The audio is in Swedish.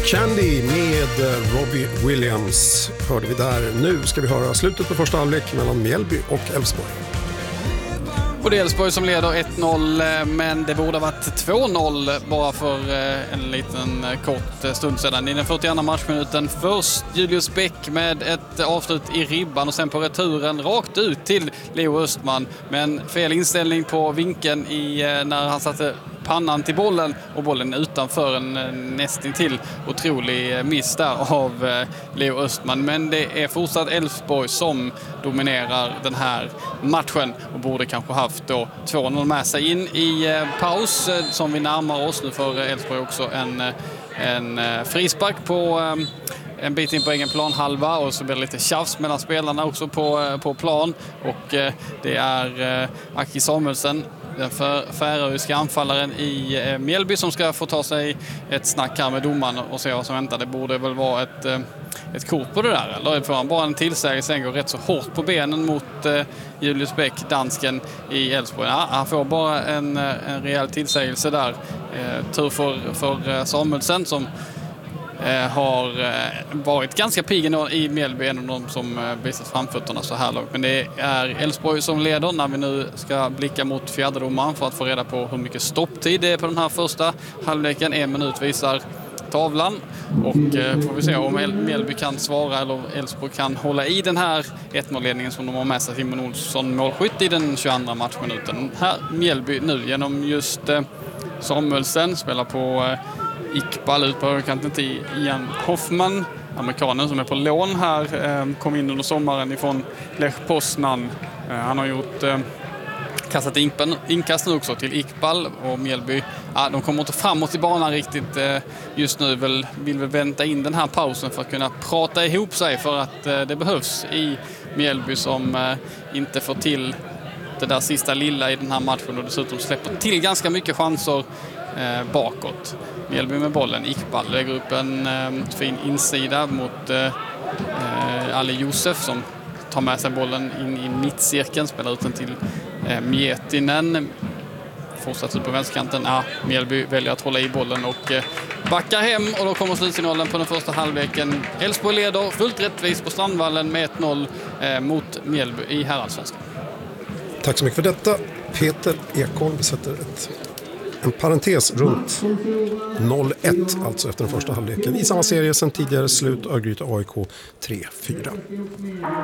Candy med Robbie Williams hörde vi där. Nu ska vi höra slutet på första halvlek mellan Mjällby och Elfsborg. Och det är Elfsborg som leder 1-0, men det borde ha varit 2-0 bara för en liten kort stund sedan. I den 42 matchminuten först Julius Bäck med ett avslut i ribban och sen på returen rakt ut till Leo Östman. Men fel inställning på vinkeln när han satte pannan till bollen och bollen utanför en nästintill otrolig miss där av Leo Östman. Men det är fortsatt Elfsborg som dominerar den här matchen och borde kanske haft då 2-0 med sig in i paus som vi närmar oss. Nu för Elfsborg också en frispark på en bit in på egen planhalva och så blir det lite tjafs mellan spelarna också på plan och det är Aki Samuelsson, den färöiska anfallaren i Mjällby, som ska få ta sig ett snack här med domaren och se vad som väntar. Det borde väl vara ett kort på det där, eller får han bara en tillsägelse, sen går rätt så hårt på benen mot Julius Bäck, dansken i Elfsborg. Ja, han får bara en rejäl tillsägelse där. Tur för Samuelsson som har varit ganska pigg i Mjällby, en av de som visat framfötterna så här långt. Men det är Elfsborg som leder när vi nu ska blicka mot fjärdedomaren för att få reda på hur mycket stopptid det är på den här första halvleken. 1 minut visar tavlan och får vi se om Mjällby kan svara eller Elfsborg kan hålla i den här 1-0-ledningen som de har med sig. Simon Olsson målskytt i den 22 matchminuten. Här Mjällby nu genom just Samuelsson spelar på Iqbal ut på högerkanten till Ian Hoffman, amerikanen som är på lån här, kom in under sommaren ifrån Lech Poznan. Han har gjort kastat inkast nu också till Iqbal och Mjällby. De kommer inte framåt i banan riktigt just nu, vill väl vänta in den här pausen för att kunna prata ihop sig, för att det behövs i Mjällby som inte får till det där sista lilla i den här matchen och dessutom släpper till ganska mycket chanser bakåt. Mjällby med bollen, Iqbal lägger upp en fin insida mot Ali Josef som tar med sig bollen in i mittcirkeln, spelar ut den till Mietinen. Fortsatt ut på vänsterkanten. Mjällby väljer att hålla i bollen och backar hem, och då kommer slutsignalen på den första halvleken. Elfsborg leder fullt rättvist på Strandvallen med 1-0 mot Mjällby i herrallsvenskan. Tack så mycket för detta, Peter Ekholm. Vi sätter en parentes runt 0-1, alltså efter den första halvleken. I samma serie sen tidigare slut, Örgryte AIK 3-4.